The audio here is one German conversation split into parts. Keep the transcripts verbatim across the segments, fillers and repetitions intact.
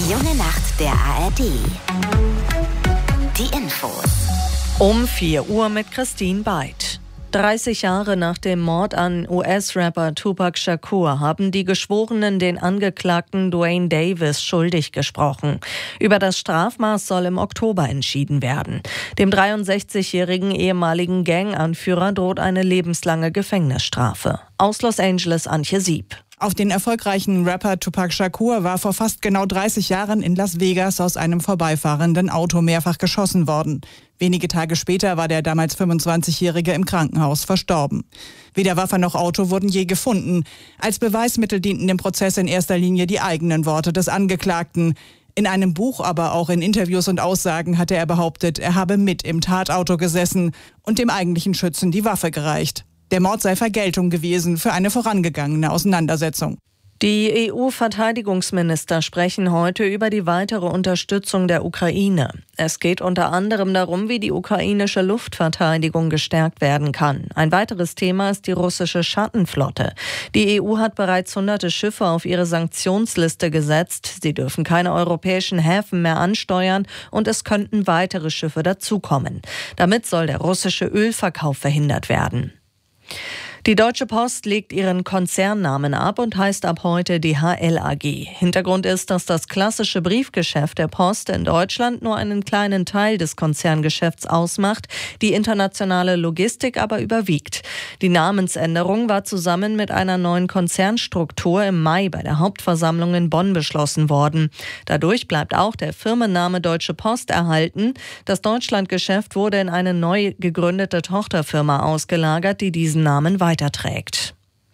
Die junge Nacht der A R D. Die Infos. Um vier Uhr mit Christine Beid. dreißig Jahre nach dem Mord an U S-Rapper Tupac Shakur haben die Geschworenen den Angeklagten Duane Davis schuldig gesprochen. Über das Strafmaß soll im Oktober entschieden werden. Dem dreiundsechzigjährigen ehemaligen Ganganführer droht eine lebenslange Gefängnisstrafe. Aus Los Angeles Antje Sieb. Auf den erfolgreichen Rapper Tupac Shakur war vor fast genau dreißig Jahren in Las Vegas aus einem vorbeifahrenden Auto mehrfach geschossen worden. Wenige Tage später war der damals fünfundzwanzigjährige im Krankenhaus verstorben. Weder Waffe noch Auto wurden je gefunden. Als Beweismittel dienten im Prozess in erster Linie die eigenen Worte des Angeklagten. In einem Buch, aber auch in Interviews und Aussagen hatte er behauptet, er habe mit im Tatauto gesessen und dem eigentlichen Schützen die Waffe gereicht. Der Mord sei Vergeltung gewesen für eine vorangegangene Auseinandersetzung. Die E U-Verteidigungsminister sprechen heute über die weitere Unterstützung der Ukraine. Es geht unter anderem darum, wie die ukrainische Luftverteidigung gestärkt werden kann. Ein weiteres Thema ist die russische Schattenflotte. Die E U hat bereits hunderte Schiffe auf ihre Sanktionsliste gesetzt. Sie dürfen keine europäischen Häfen mehr ansteuern und es könnten weitere Schiffe dazukommen. Damit soll der russische Ölverkauf verhindert werden. Die Deutsche Post legt ihren Konzernnamen ab und heißt ab heute D H L A G. Hintergrund ist, dass das klassische Briefgeschäft der Post in Deutschland nur einen kleinen Teil des Konzerngeschäfts ausmacht, die internationale Logistik aber überwiegt. Die Namensänderung war zusammen mit einer neuen Konzernstruktur im Mai bei der Hauptversammlung in Bonn beschlossen worden. Dadurch bleibt auch der Firmenname Deutsche Post erhalten. Das Deutschlandgeschäft wurde in eine neu gegründete Tochterfirma ausgelagert, die diesen Namen weiterträgt. Trägt.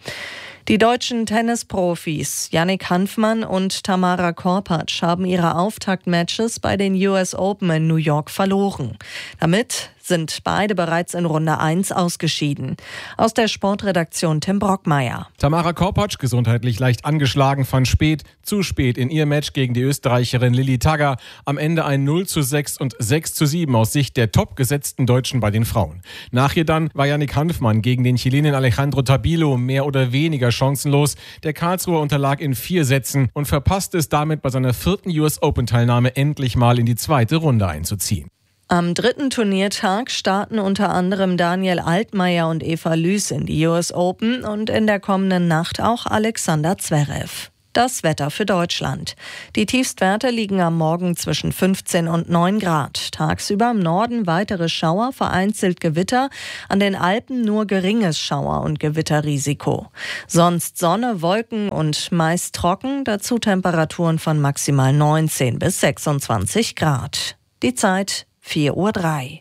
Die deutschen Tennisprofis Yannick Hanfmann und Tamara Korpatsch haben ihre Auftaktmatches bei den U S Open in New York verloren. Damit sind beide bereits in Runde eins ausgeschieden. Aus der Sportredaktion Tim Brockmeier. Tamara Korpatsch, gesundheitlich leicht angeschlagen, fand spät, zu spät in ihr Match gegen die Österreicherin Lilly Tagger. Am Ende ein null zu sechs und sechs zu sieben aus Sicht der topgesetzten Deutschen bei den Frauen. Nach ihr dann war Yannick Hanfmann gegen den Chilenen Alejandro Tabilo mehr oder weniger chancenlos. Der Karlsruher unterlag in vier Sätzen und verpasste es damit bei seiner vierten U S Open-Teilnahme endlich mal in die zweite Runde einzuziehen. Am dritten Turniertag starten unter anderem Daniel Altmaier und Eva Lüß in die U S Open und in der kommenden Nacht auch Alexander Zverev. Das Wetter für Deutschland. Die Tiefstwerte liegen am Morgen zwischen fünfzehn und neun Grad. Tagsüber im Norden weitere Schauer, vereinzelt Gewitter. An den Alpen nur geringes Schauer- und Gewitterrisiko. Sonst Sonne, Wolken und meist trocken. Dazu Temperaturen von maximal neunzehn bis sechsundzwanzig Grad. Die Zeit vier Uhr drei.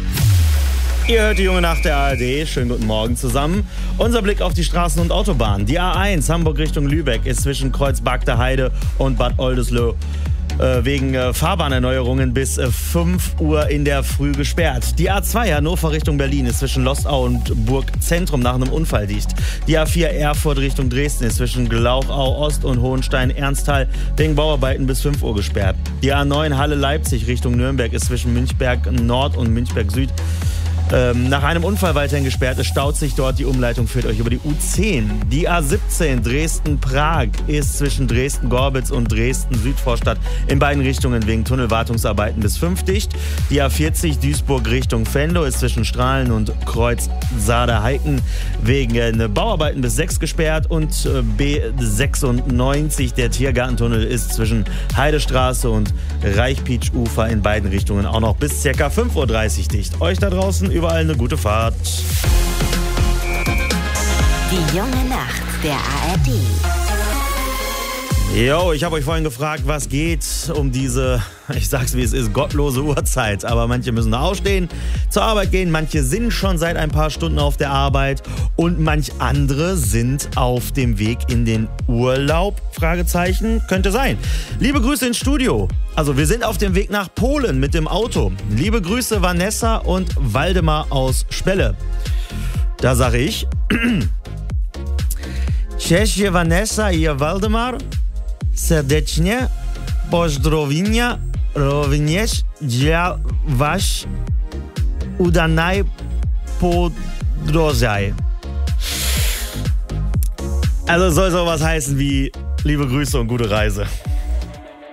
Ihr hört die junge Nacht der A R D. Schönen guten Morgen zusammen. Unser Blick auf die Straßen und Autobahnen. Die A eins Hamburg Richtung Lübeck ist zwischen Kreuzberg Heide und Bad Oldesloe äh, wegen äh, Fahrbahnerneuerungen bis äh, fünf Uhr in der Früh gesperrt. Die A zwei Hannover Richtung Berlin ist zwischen Lostau und Burgzentrum nach einem Unfall dicht. Die A vier Erfurt Richtung Dresden ist zwischen Glauchau Ost und Hohenstein-Ernsthal wegen Bauarbeiten bis fünf Uhr gesperrt. Die A neun Halle Leipzig Richtung Nürnberg ist zwischen Münchberg Nord und Münchberg Süd Ähm, nach einem Unfall weiterhin gesperrt. Es staut sich dort. Die Umleitung führt euch über die U zehn. Die A siebzehn Dresden-Prag ist zwischen Dresden-Gorbitz und Dresden-Südvorstadt in beiden Richtungen wegen Tunnelwartungsarbeiten bis fünf dicht. Die A vierzig Duisburg Richtung Venlo ist zwischen Strahlen und Kreuz Saar-Heiken wegen äh, Bauarbeiten bis sechs gesperrt. Und äh, B sechsundneunzig, der Tiergartentunnel, ist zwischen Heidestraße und Reichpietsch-Ufer in beiden Richtungen auch noch bis ca. fünf Uhr dreißig dicht. Euch da draußen überall eine gute Fahrt. Die junge Nacht der A R D. Jo, ich habe euch vorhin gefragt, was geht um diese, ich sag's wie es ist, gottlose Uhrzeit. Aber manche müssen aufstehen, zur Arbeit gehen, manche sind schon seit ein paar Stunden auf der Arbeit und manch andere sind auf dem Weg in den Urlaub, Fragezeichen, könnte sein. Liebe Grüße ins Studio. Also wir sind auf dem Weg nach Polen mit dem Auto. Liebe Grüße Vanessa und Waldemar aus Spelle. Da sage ich, Cześć Vanessa i Waldemar. Serdecznie pozdrowienia również dla was udanej podróży. Also soll sowas heißen wie liebe Grüße und gute Reise.